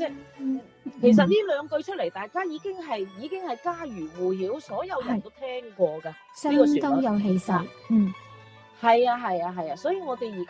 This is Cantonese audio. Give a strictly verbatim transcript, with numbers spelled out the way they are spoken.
即係其實呢兩句出嚟，大家已經係已經係家喻戶曉，所有人都聽過㗎。呢個旋律相當有氣勢。嗯， 係啊係啊係啊，所以我哋而